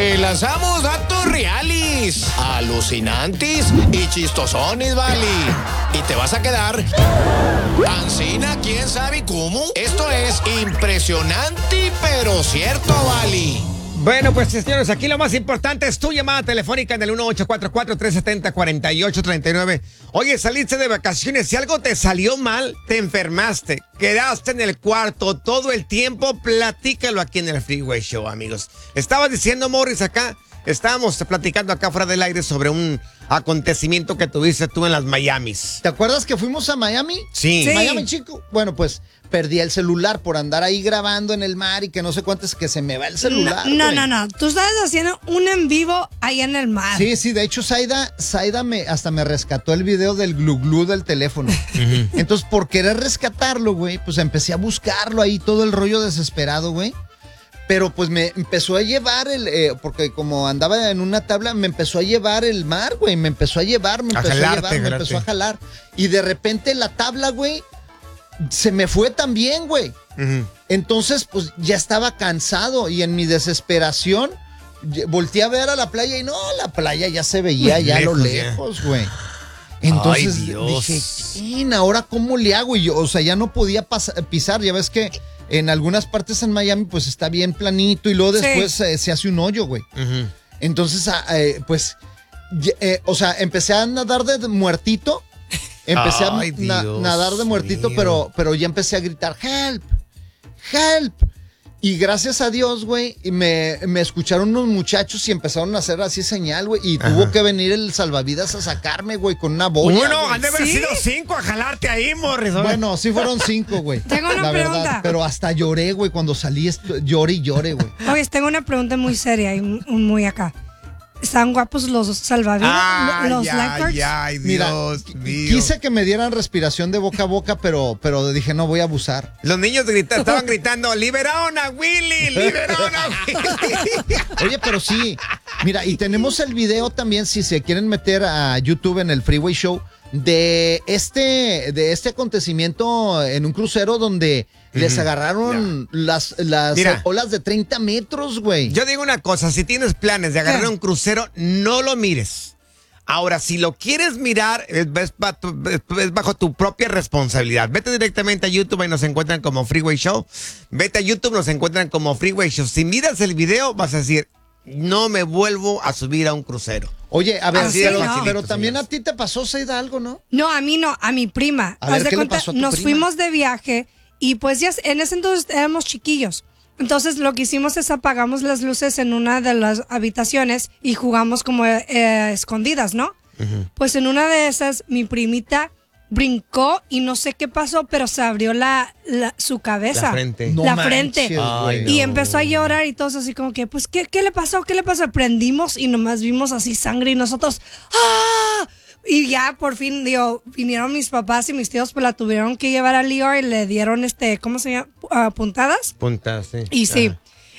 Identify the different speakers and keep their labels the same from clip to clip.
Speaker 1: Te lanzamos datos reales, alucinantes y chistosones, vale. Y te vas a quedar ancina, quién sabe cómo. Esto es impresionante, pero cierto, vale.
Speaker 2: Bueno, pues señores, aquí lo más importante es tu llamada telefónica en el 1844-370-4839. Oye, saliste de vacaciones, si algo te salió mal, te enfermaste, quedaste en el cuarto todo el tiempo, platícalo aquí en el Freeway Show, amigos. Estabas diciendo, Morris, acá, estábamos platicando acá fuera del aire sobre un acontecimiento que tuviste tú en las Miamis.
Speaker 3: ¿Te acuerdas que fuimos a Miami?
Speaker 2: Sí.
Speaker 3: Miami, chico. Bueno, pues perdí el celular por andar ahí grabando en el mar y que no sé cuánto es que se me va el celular.
Speaker 4: No. Tú estabas haciendo un en vivo ahí en el mar.
Speaker 3: Sí. De hecho, Zaida hasta me rescató el video del glu del teléfono. Entonces, por querer rescatarlo, güey, pues empecé a buscarlo ahí, todo el rollo desesperado, güey. Pero pues me empezó a llevar porque como andaba en una tabla, me empezó a llevar el mar, güey. Me empezó a jalar. Y de repente la tabla, güey, se me fue también, güey. Entonces, pues ya estaba cansado y en mi desesperación volteé a ver a la playa y no, la playa ya se veía ya a lo lejos, güey. Entonces dije, ¿ahora cómo le hago? Y yo, o sea, ya no podía pisar. Ya ves que en algunas partes en Miami, pues está bien planito y luego después se hace un hoyo, güey. Entonces, o sea, empecé a nadar de muertito. Empecé a nadar de muertito, pero ya empecé a gritar, help, help. Y gracias a Dios, güey, me escucharon unos muchachos y empezaron a hacer así señal, güey. Y tuvo que venir el salvavidas a sacarme, güey, con una boya.
Speaker 2: Bueno, han de haber sido 5 a jalarte ahí, Morris.
Speaker 3: Bueno, sí fueron 5, güey.
Speaker 4: Tengo una pregunta.
Speaker 3: Verdad, pero hasta lloré, güey, cuando salí, lloré, güey.
Speaker 4: Oye, tengo una pregunta muy seria y muy acá. ¿Están guapos los salvavidas? ¿Los lifeguards?
Speaker 2: Ay, Dios mío.
Speaker 3: Quise que me dieran respiración de boca a boca, pero dije, no voy a abusar.
Speaker 2: Los niños estaban gritando, ¡liberaron a Willy! ¡Liberaron a Willy!
Speaker 3: Oye, pero sí. Mira, y tenemos el video también, si se quieren meter a YouTube en el Freeway Show, de este acontecimiento en un crucero donde les agarraron las olas de 30 metros, güey.
Speaker 2: Yo digo una cosa, si tienes planes de agarrar un crucero, no lo mires. Ahora, si lo quieres mirar, es bajo tu propia responsabilidad. Vete directamente a YouTube y nos encuentran como Freeway Show. Vete a YouTube, nos encuentran como Freeway Show. Si miras el video, vas a decir, no me vuelvo a subir a un crucero.
Speaker 3: Oye, a ver, pero también
Speaker 2: señores.
Speaker 3: A ti te pasó, Zaida, algo, ¿no?
Speaker 4: No, a mí no, a mi prima.
Speaker 3: A ver, ¿qué le pasó a tu
Speaker 4: nos
Speaker 3: prima?
Speaker 4: fuimos de viaje y pues ya en ese entonces éramos chiquillos. Entonces lo que hicimos es apagamos las luces en una de las habitaciones y jugamos como escondidas, ¿no? Pues en una de esas mi primita brincó y no sé qué pasó, pero se abrió su cabeza.
Speaker 2: La frente.
Speaker 3: No
Speaker 4: la
Speaker 3: manches,
Speaker 4: frente.
Speaker 3: güey.
Speaker 4: Y empezó a llorar y todos así como que, pues, ¿qué le pasó? ¿Qué le pasó? Prendimos y nomás vimos así sangre y nosotros, ¡ah! Y ya por fin, vinieron mis papás y mis tíos, pues la tuvieron que llevar a Lior y le dieron ¿cómo se llama? Puntadas.
Speaker 2: Puntas, sí.
Speaker 4: Y sí.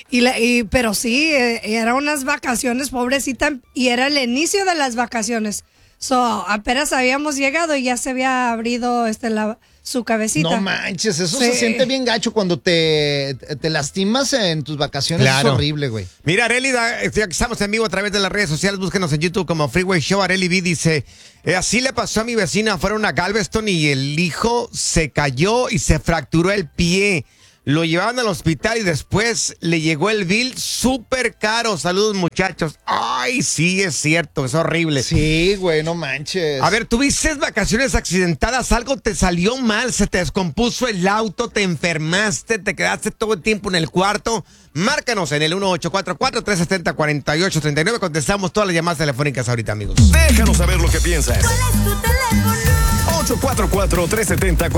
Speaker 4: Pero sí, eran unas vacaciones, pobrecita, y era el inicio de las vacaciones. Apenas habíamos llegado y ya se había abrido su cabecita.
Speaker 3: No manches, eso se siente bien gacho cuando te lastimas en tus vacaciones.
Speaker 2: Claro.
Speaker 3: Es horrible, güey.
Speaker 2: Mira, Areli, estamos en vivo a través de las redes sociales. Búsquenos en YouTube como Freeway Show. Areli B dice, así le pasó a mi vecina. Fueron a Galveston y el hijo se cayó y se fracturó el pie. Lo llevaban al hospital y después le llegó el bill súper caro. Saludos, muchachos. Ay, sí, es cierto, es horrible.
Speaker 3: Sí, güey, no manches.
Speaker 2: A ver, tuviste vacaciones accidentadas, algo te salió mal, se te descompuso el auto, te enfermaste, te quedaste todo el tiempo en el cuarto. Márcanos en el 1844-370-4839. Contestamos todas las llamadas telefónicas ahorita, amigos.
Speaker 5: Déjanos saber lo que piensas.
Speaker 6: ¿Cuál es tu teléfono?
Speaker 5: 844-370